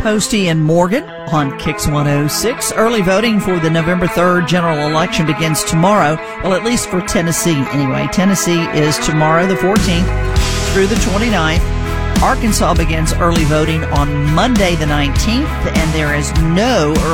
Posty and Morgan on Kicks 106. Early voting for the November 3rd general election begins tomorrow. Well, at least for Tennessee anyway. Tennessee is tomorrow, the 14th, through the 29th. Arkansas begins early voting on Monday, the 19th, and there is no early